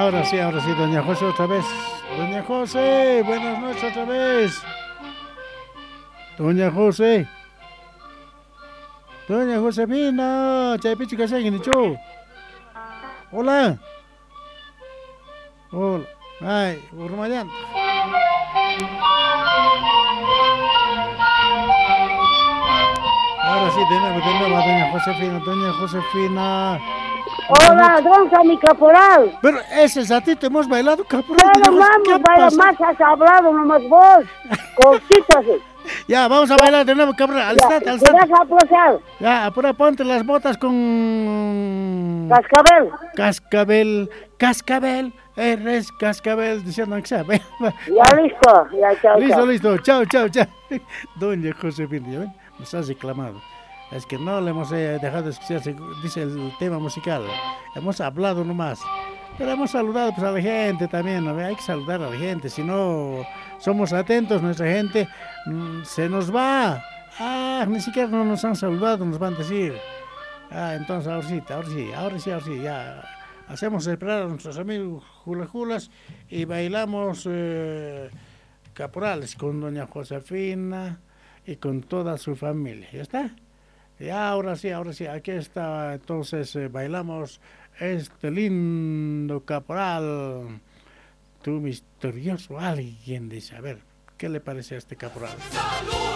sí, doña José otra vez. Doña José, buenas noches otra vez. Doña José. Doña Josefina, chaypichi kasay ni chu. Hola. Hola. Ay, urmayan. Ahora sí, de nuevo, doña Josefina. Hola, Donza, mi caporal. Pero ese ratito hemos bailado, caporal. Bueno, vamos, vaya más, has hablado nomás vos. Cortito así. Ya, vamos a bailar de nuevo, caporal. Al instante. vas a aplazar. Ya, apura, ponte las botas con... Cascabel. Eres cascabel, diciendo que sea. Ya listo, ya, chao. Listo, chao. Doña Josefina, ¿ya ven? Nos has reclamado. Es que no le hemos dejado de escuchar, dice el tema musical. Hemos hablado nomás. Pero hemos saludado pues, a la gente también, ¿no? Hay que saludar a la gente. Si no somos atentos, nuestra gente se nos va. Ni siquiera no nos han saludado, nos van a decir. Entonces ahora sí, ya. Hacemos esperar a nuestros amigos julas y bailamos caporales con doña Josefina y con toda su familia. ¿Ya está? Y ahora sí, aquí está. Entonces bailamos este lindo caporal. Tu misterioso alguien dice, a ver, ¿qué le parece a este caporal?